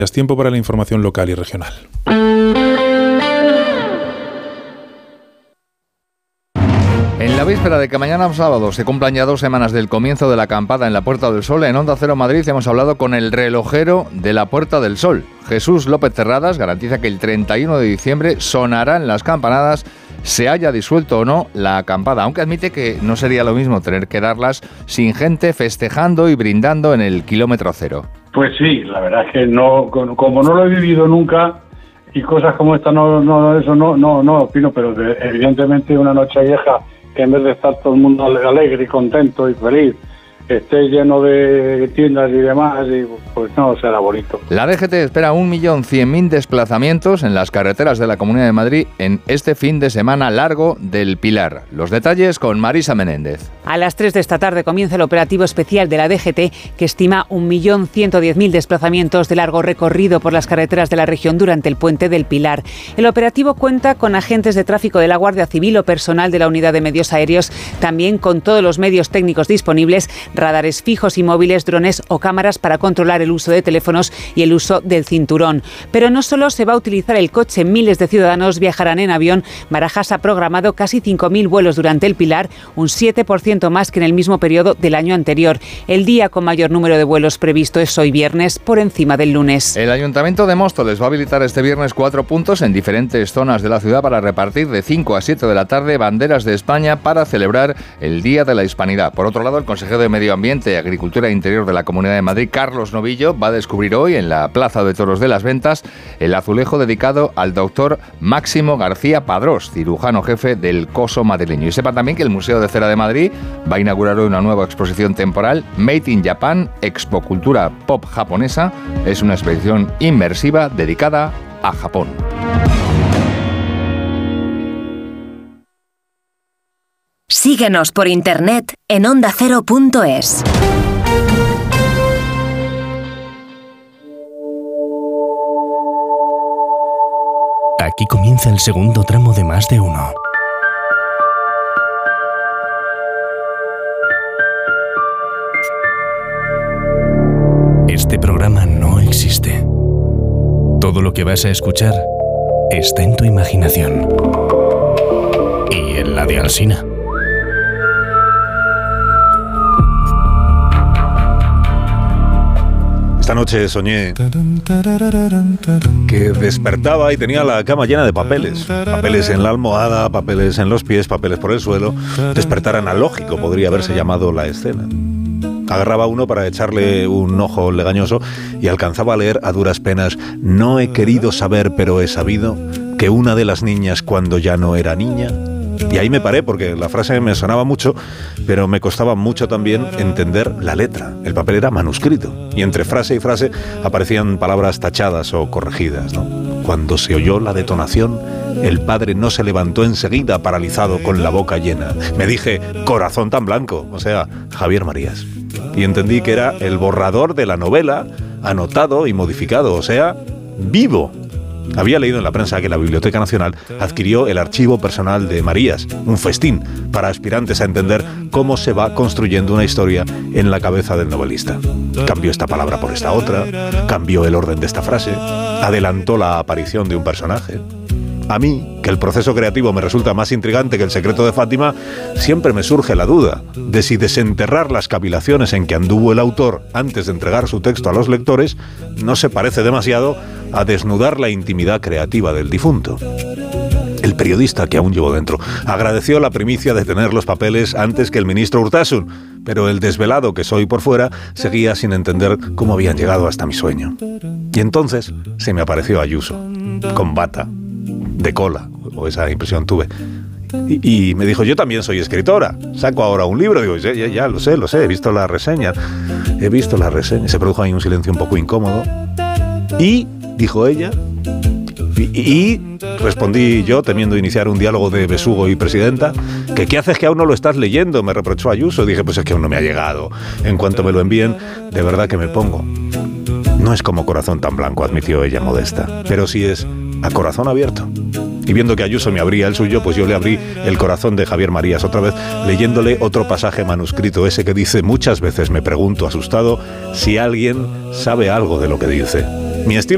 Es tiempo para la información local y regional. En la víspera de que mañana sábado se cumplan ya 2 semanas del comienzo de la acampada en la Puerta del Sol, en Onda Cero Madrid hemos hablado con el relojero de la Puerta del Sol. Jesús López Terradas garantiza que el 31 de diciembre sonarán las campanadas, se haya disuelto o no la acampada, aunque admite que no sería lo mismo tener que darlas sin gente festejando y brindando en el kilómetro cero. Pues sí, la verdad es que no, como no lo he vivido nunca y cosas como esta no opino, pero evidentemente una Nochevieja que en vez de estar todo el mundo alegre y contento y feliz, esté lleno de tiendas y demás, y pues no será bonito. La DGT espera 1.100.000 desplazamientos en las carreteras de la Comunidad de Madrid en este fin de semana largo del Pilar. Los detalles con Marisa Menéndez. A las 3 de esta tarde comienza el operativo especial de la DGT, que estima 1.110.000 desplazamientos de largo recorrido por las carreteras de la región durante el puente del Pilar. El operativo cuenta con agentes de tráfico de la Guardia Civil o personal de la Unidad de Medios Aéreos, también con todos los medios técnicos disponibles, radares fijos y móviles, drones o cámaras para controlar el uso de teléfonos y el uso del cinturón. Pero no solo se va a utilizar el coche, miles de ciudadanos viajarán en avión. Barajas ha programado casi 5.000 vuelos durante el Pilar, un 7% más que en el mismo periodo del año anterior. El día con mayor número de vuelos previsto es hoy viernes, por encima del lunes. El Ayuntamiento de Móstoles va a habilitar este viernes 4 puntos en diferentes zonas de la ciudad para repartir de 5 a 7 de la tarde banderas de España para celebrar el Día de la Hispanidad. Por otro lado, el consejero de Medio Ambiente, Agricultura e Interior de la Comunidad de Madrid, Carlos Novillo, va a descubrir hoy en la Plaza de Toros de las Ventas el azulejo dedicado al doctor Máximo García Padrós, cirujano jefe del Coso madrileño. Y sepa también que el Museo de Cera de Madrid va a inaugurar hoy una nueva exposición temporal, Made in Japan, Expo Cultura Pop Japonesa. Es una exposición inmersiva dedicada a Japón. Síguenos por internet en ondacero.es. Aquí comienza el segundo tramo de Más de Uno. Este programa no existe. Todo lo que vas a escuchar está en tu imaginación. Y en la de Alsina. Esta noche soñé que despertaba y tenía la cama llena de papeles. Papeles en la almohada, papeles en los pies, papeles por el suelo. Despertar analógico podría haberse llamado la escena. Agarraba uno para echarle un ojo legañoso y alcanzaba a leer a duras penas: no he querido saber, pero he sabido que una de las niñas cuando ya no era niña. Y ahí me paré porque la frase me sonaba mucho, pero me costaba mucho también entender la letra. El papel era manuscrito y entre frase y frase aparecían palabras tachadas o corregidas, ¿no? Cuando se oyó la detonación, el padre no se levantó enseguida, paralizado con la boca llena. Me dije, corazón tan blanco, o sea, Javier Marías. Y entendí que era el borrador de la novela, anotado y modificado, o sea, vivo. Había leído en la prensa que la Biblioteca Nacional adquirió el archivo personal de Marías, un festín para aspirantes a entender cómo se va construyendo una historia en la cabeza del novelista. Cambió esta palabra por esta otra, cambió el orden de esta frase, adelantó la aparición de un personaje. A mí, que el proceso creativo me resulta más intrigante que el secreto de Fátima, siempre me surge la duda de si desenterrar las cavilaciones en que anduvo el autor antes de entregar su texto a los lectores no se parece demasiado a desnudar la intimidad creativa del difunto. El periodista, que aún llevo dentro, agradeció la primicia de tener los papeles antes que el ministro Urtasun, pero el desvelado que soy por fuera seguía sin entender cómo habían llegado hasta mi sueño. Y entonces se me apareció Ayuso, con bata, de cola, o esa impresión tuve. Y me dijo, yo también soy escritora, saco ahora un libro. Digo, ya lo sé, he visto la reseña. Se produjo ahí un silencio un poco incómodo. Y, dijo ella, y respondí yo, temiendo iniciar un diálogo de besugo y presidenta, que ¿qué haces que aún no lo estás leyendo? Me reprochó Ayuso. Dije, pues es que aún no me ha llegado. En cuanto me lo envíen, de verdad que me pongo. No es como Corazón tan blanco, admitió ella modesta, pero sí es a corazón abierto. Y viendo que Ayuso me abría el suyo, pues yo le abrí el corazón de Javier Marías otra vez, leyéndole otro pasaje manuscrito, ese que dice: muchas veces me pregunto asustado si alguien sabe algo de lo que dice. Mi estilo